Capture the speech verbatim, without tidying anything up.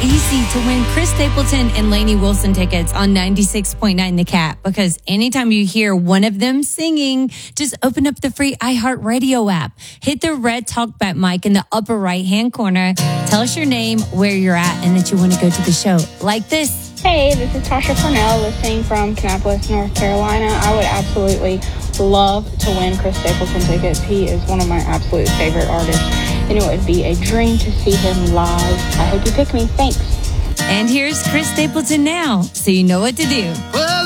easy to win Chris Stapleton and Lainey Wilson tickets on ninety-six point nine The Cat, because anytime you hear one of them singing, just open up the free iHeartRadio app, hit the red talkback mic in the upper right-hand corner, tell us your name, where you're at, and that you want to go to the show. Like this. Hey, this is Tasha Cornell listening from Kannapolis, North Carolina. I would absolutely love to win Chris Stapleton tickets. He is one of my absolute favorite artists, and it would be a dream to see him live. I hope you pick me. Thanks. And here's Chris Stapleton now, so you know what to do.